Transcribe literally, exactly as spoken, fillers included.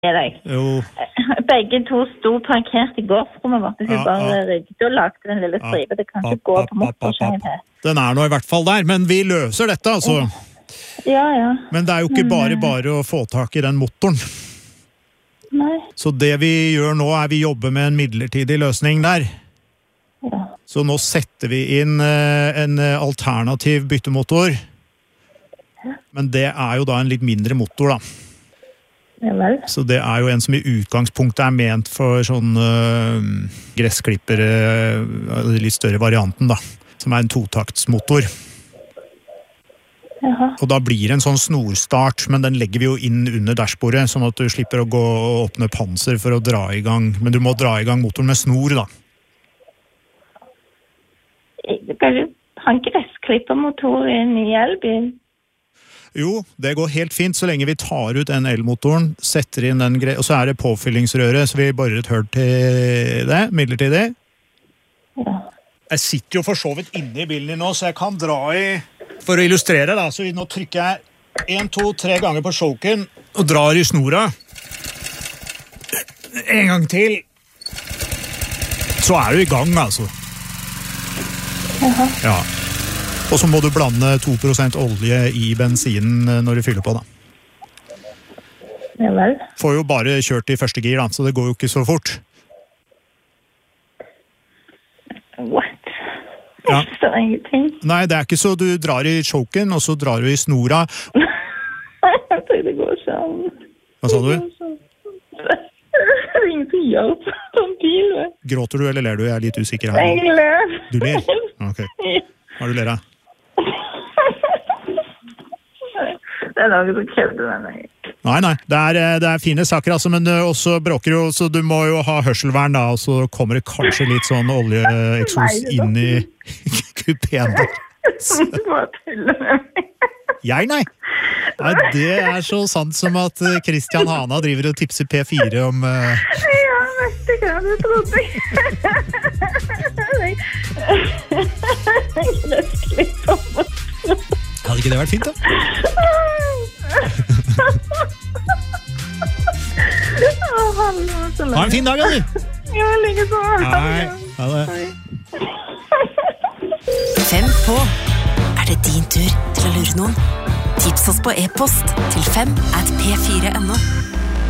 er deg. Jo. Begge to sto parkert i gårdsrommet vårt, så vi bare rydde og lagde den lille stripe. Det kan ikke gå på motorskjøyne. Den er nå i hvert fall der, men vi løser dette, altså. Ja, ja. Men det er jo ikke bare bare å få tak i den motoren. Nei. Så det vi gjør nå er vi jobber med en midlertidig løsning der. Ja. Så nå setter vi inn en alternativ byttemotor. Men det er jo da en litt mindre motor da. Ja, vel. Så det er jo en som i utgangspunktet er ment for sånn uh, gressklippere, uh, litt større varianten da, som er en totaktsmotor. Jaha. Og da blir det en sånn snorstart, men den legger vi jo inn under dashbordet, sånn at du slipper å gå og åpne panser for å dra i gang. Men du må dra i gang motoren med snor da. Du kan jo ha en gressklippermotor i en ny elbil. Jo, det går helt fint så lenge vi tar ut den elmotoren, setter inn den greia, og så er det påfyllingsrøret, så vi borer et hull til det, midlertidig. Ja. Jeg sitter jo for så vidt inne i bilen din nå, så jeg kan dra i, for å illustrere da, så nå trykker jeg en, to, tre ganger på choken, og drar i snora. En gang til. Så er du i gang, altså. Jaha. Ja. Og så må du blande to prosent olje i bensinen når du fyller på, da. Ja vel. Får jo bare kjørt i første gir, da, så det går jo ikke så fort. What? Ja. Jeg forstår ingenting. Nei, det er ikke så du drar i choken, og så drar du i snora. Jeg tror det går sånn. Hva sa du? Det er ingenting å gjøre på en bil, vet. Gråter du, eller ler du? Jeg er litt usikker her. Jeg ler. Du ler? Ok. Hva er du ler av? Det er noe som krevde med meg. Nei, nei, det er, det er fine saker, altså, men også bråker jo, så du må jo ha hørselvern da, og så kommer det kanskje litt sånn oljeeksos inn i kupeen der. Du bare tuller med meg. Jeg, nei. Nei, det er så sant som at Christian Hana driver og tipser P fire om... Uh... Ja, vet du hva du trodde? Hadde ikke det vært fint, da? Ha en fin dag, Annie! Ja, like så. Hei, ha det. Fem på. Er det din tur til å lure noen? Tips oss på e-post til fem at p fire punktum no.